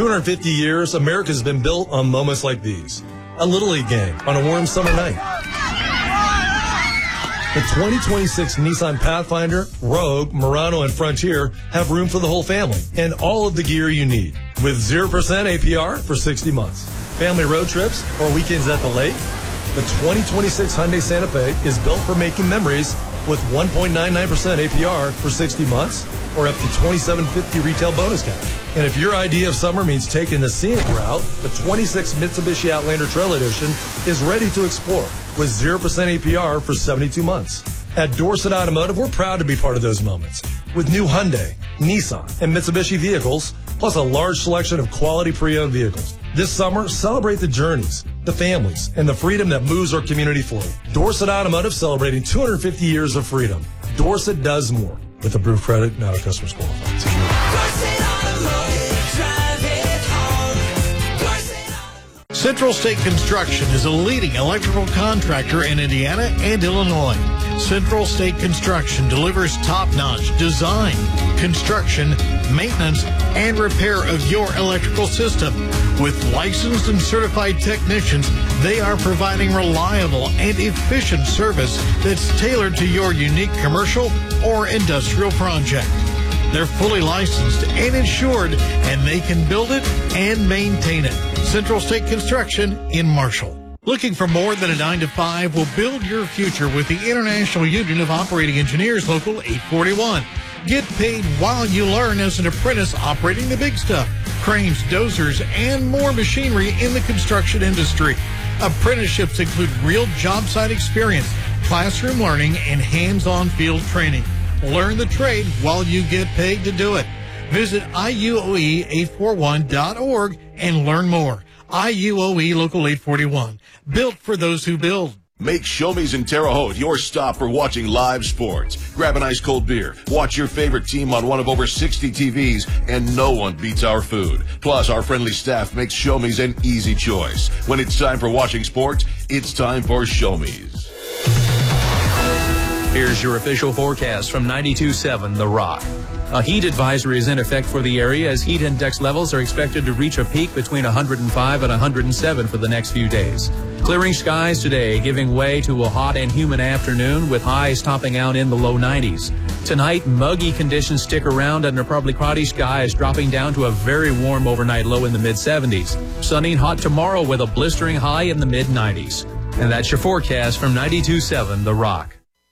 250 years, America's been built on moments like these. A Little League game on a warm summer night. The 2026 Nissan Pathfinder, Rogue, Murano, and Frontier have room for the whole family and all of the gear you need. With 0% APR for 60 months. Family road trips or weekends at the lake. The 2026 Hyundai Santa Fe is built for making memories with 1.99% APR for 60 months or up to $2,750 retail bonus cash. And if your idea of summer means taking the scenic route, the 26 Mitsubishi Outlander Trail Edition is ready to explore with 0% APR for 72 months. At Dorset Automotive, we're proud to be part of those moments with new Hyundai, Nissan, and Mitsubishi vehicles, plus a large selection of quality pre-owned vehicles. This summer, celebrate the journeys, the families, and the freedom that moves our community forward. Dorset Automotive celebrating 250 years of freedom. Dorset does more. With approved credit, not a customer's qualified. Central State Construction is a leading electrical contractor in Indiana and Illinois. Central State Construction delivers top-notch design, construction, maintenance, and repair of your electrical system. With licensed and certified technicians, they are providing reliable and efficient service that's tailored to your unique commercial or industrial project. They're fully licensed and insured, and they can build it and maintain it. Central State Construction in Marshall. Looking for more than a 9-to-5? Will build your future with the International Union of Operating Engineers, Local 841. Get paid while you learn as an apprentice operating the big stuff. Cranes, dozers, and more machinery in the construction industry. Apprenticeships include real job site experience, classroom learning, and hands-on field training. Learn the trade while you get paid to do it. Visit IUOE841.org and learn more. IUOE Local 841. Built for those who build. Make Show Me's in Terre Haute your stop for watching live sports. Grab an ice cold beer, watch your favorite team on one of over 60 TVs, and no one beats our food. Plus, our friendly staff makes Show Me's an easy choice. When it's time for watching sports, it's time for Show Me's. Here's your official forecast from 92.7 The Rock. A heat advisory is in effect for the area as heat index levels are expected to reach a peak between 105 and 107 for the next few days. Clearing skies today, giving way to a hot and humid afternoon with highs topping out in the low 90s. Tonight, muggy conditions stick around under probably cloudy skies, dropping down to a very warm overnight low in the mid-70s. Sunny and hot tomorrow with a blistering high in the mid-90s. And that's your forecast from 92.7 The Rock.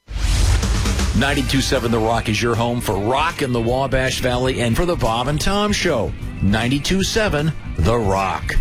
92.7 The Rock is your home for rock in the Wabash Valley and for the Bob and Tom Show. 92.7 The Rock.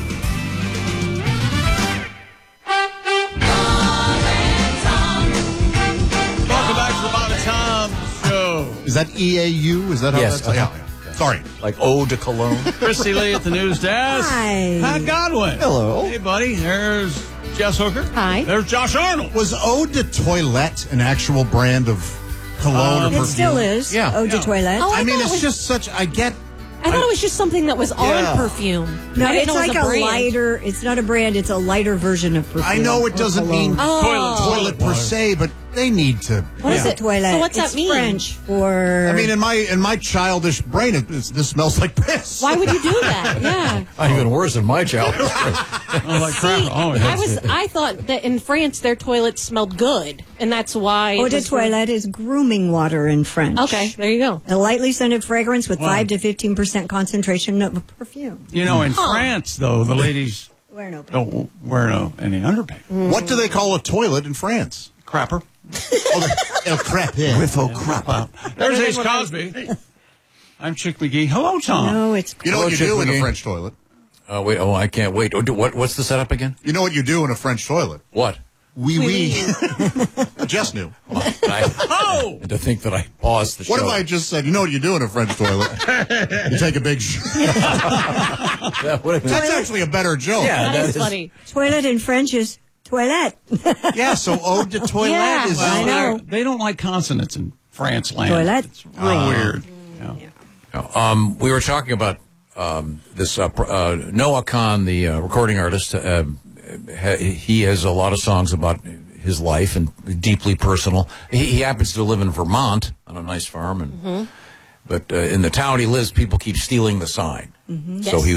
Welcome back to the Bob and Tom Show. Is that EAU? Is that how Yes. that's? Yeah. Sorry. Like Eau de Cologne. Christy Lee at the news desk. Hi. Pat Godwin. Hello. Hey, buddy. There's Jess Hooker. Hi. There's Josh Arnold. Was Eau de Toilette an actual brand of cologne or perfume? It still is. Yeah. Eau de Toilette. Oh, I mean, thought it's it was- just such. I get. I thought it was just something that was Yeah. on perfume. No, I didn't it's know it like was a brand. lighter. It's not a brand. It's a lighter version of perfume. I know it or doesn't mean cologne. toilet per se, but they need to. What is it? Toilet. So what's that It's mean? French for. I mean, in my childish brain, this smells like piss. Why would you do that? Yeah. Even worse than my childhood. Oh, like crap. See, Oh, I thought that in France their toilets smelled good, and that's why. Eau it de was- Toilette is grooming water in French. Okay, there you go. A lightly scented fragrance with 5 to 15% concentration of perfume. You know, in France, though, the ladies Wear no. don't wear any underpants. What do they call a toilet in France? Crapper. El crap. With au crap. There's Ace Cosby. I'm Chick McGee. Hello, Tom. No, it's. You know what you do in a McGee. French toilet? Wait, I can't wait. What's the setup again? You know what you do in a French toilet? What? Oui, oui. Just knew. Oh! To think that I paused the show. What if I just said, you know what you do in a French toilet? You take a big That would have been- That's actually a better joke. Yeah, That's that is- funny. Toilet in French is toilette. Yeah, so eau de toilette Yeah. is... I know. They don't like consonants in France land. Toilet. It's real weird. Yeah. We were talking about this Noah Kahn, the recording artist. He has a lot of songs about his life and deeply personal. He happens to live in Vermont on a nice farm, and but in the town he lives, people keep stealing the sign. So he